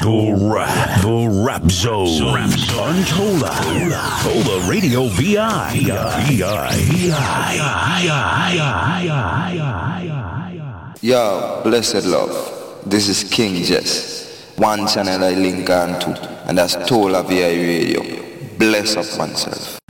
The Rap Zone. Untola. Tola Radio VI. Yo, blessed love. This is King Jess. One channel I link on to, and that's Tola VI Radio. Bless up oneself.